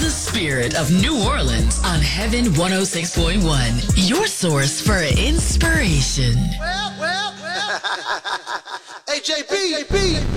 the spirit of New Orleans on Heaven 106.1, your source for inspiration. Well. Hey, JP.